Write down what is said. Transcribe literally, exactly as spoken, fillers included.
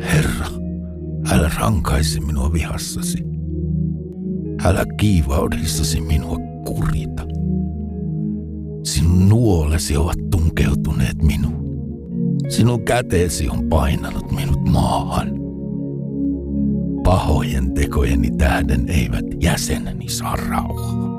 Herra, älä rankaise minua vihassasi. Älä kiivaudessasi minua kurita. Sinun nuolesi ovat tunkeutuneet minuun. Sinun käteesi on painanut minut maahan. Pahojen tekojeni tähden eivät jäseneni saa rauhaa.